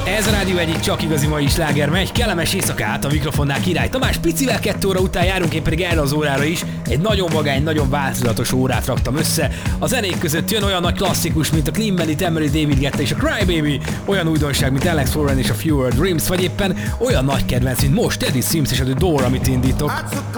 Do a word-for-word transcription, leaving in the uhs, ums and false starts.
Ez a rádió egyik csak igazi mai sláger megy, kellemes éjszakát, a mikrofonnál Király Tamás, picivel kettő óra után járunk, én pedig erre az órára is egy nagyon vagány, nagyon változatos órát raktam össze. A zenék között jön olyan nagy klasszikus, mint a Clean Bandit, Emily, David Guetta és a Crybaby, olyan újdonság, mint Alex Warren és a Fewer Dreams, vagy éppen olyan nagy kedvenc, mint most Teddy Swims és a The Door, amit indítok.